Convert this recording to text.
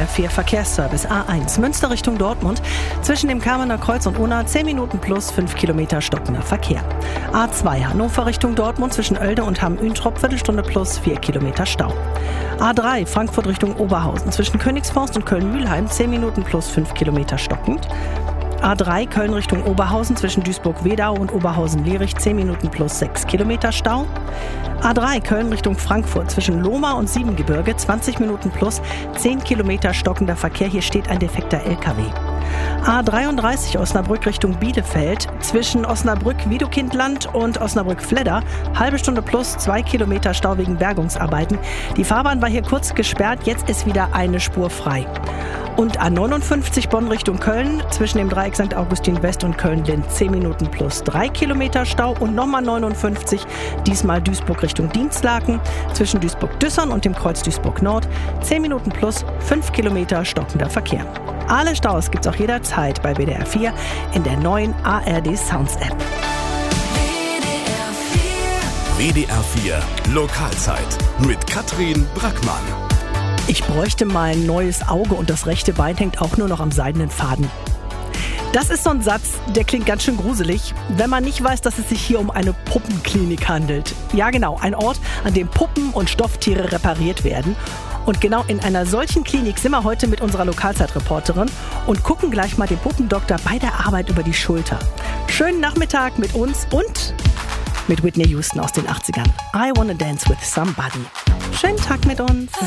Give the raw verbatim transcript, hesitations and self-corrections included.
R vier Verkehrsservice. A eins Münster Richtung Dortmund. Zwischen dem Kamener Kreuz und Unna zehn Minuten plus fünf Kilometer stockender Verkehr. A zwei Hannover Richtung Dortmund zwischen Oelde und Hamm-Üntrop Viertelstunde plus vier Kilometer Stau. A drei Frankfurt Richtung Oberhausen zwischen Königsforst und Köln-Mühlheim zehn Minuten plus fünf Kilometer stockend. A drei Köln Richtung Oberhausen zwischen Duisburg-Wedau und Oberhausen-Lierich zehn Minuten plus sechs Kilometer Stau. A drei Köln Richtung Frankfurt zwischen Lohmar und Siebengebirge zwanzig Minuten plus zehn Kilometer stockender Verkehr. Hier steht ein defekter L K W. A dreiunddreißig Osnabrück Richtung Bielefeld zwischen Osnabrück-Wiedekindland und Osnabrück-Fledder halbe Stunde plus zwei Kilometer Stau wegen Bergungsarbeiten. Die Fahrbahn war hier kurz gesperrt, jetzt ist wieder eine Spur frei. Und A neunundfünfzig Bonn Richtung Köln zwischen dem Dreieck Sankt Augustin West und Köln-Lind zehn Minuten plus drei Kilometer Stau und nochmal neunundfünfzig, diesmal Duisburg Richtung Dienstlaken zwischen Duisburg-Düssern und dem Kreuz Duisburg Nord zehn Minuten plus fünf Kilometer stockender Verkehr. Alle Staus gibt's auch jederzeit bei W D R vier in der neuen A R D Sounds App. W D R vier Lokalzeit mit Katrin Brackmann. Ich bräuchte mal ein neues Auge und das rechte Bein hängt auch nur noch am seidenen Faden. Das ist so ein Satz, der klingt ganz schön gruselig, wenn man nicht weiß, dass es sich hier um eine Puppenklinik handelt. Ja genau, ein Ort, an dem Puppen und Stofftiere repariert werden. Und genau in einer solchen Klinik sind wir heute mit unserer Lokalzeitreporterin und gucken gleich mal dem Puppendoktor bei der Arbeit über die Schulter. Schönen Nachmittag mit uns und mit Whitney Houston aus den achtzigern. I Wanna Dance with Somebody. Schönen Tag mit uns.